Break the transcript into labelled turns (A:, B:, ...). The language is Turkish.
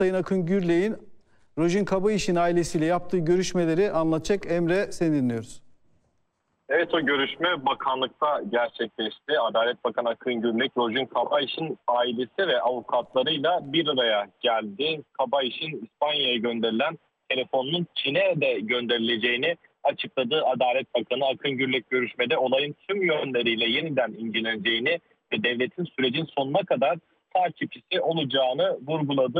A: Sayın Akın Gürley'in Rojin Kabayiş'in ailesiyle yaptığı görüşmeleri anlatacak. Emre, seni dinliyoruz.
B: Evet, o görüşme bakanlıkta gerçekleşti. Adalet Bakanı Akın Gürlek, Rojin Kabayiş'in ailesi ve avukatlarıyla bir araya geldi. Kabayiş'in İspanya'ya gönderilen telefonunun Çin'e de gönderileceğini açıkladı. Adalet Bakanı Akın Gürlek görüşmede olayın tüm yönleriyle yeniden inceleneceğini ve devletin sürecin sonuna kadar takipçisi olacağını vurguladı.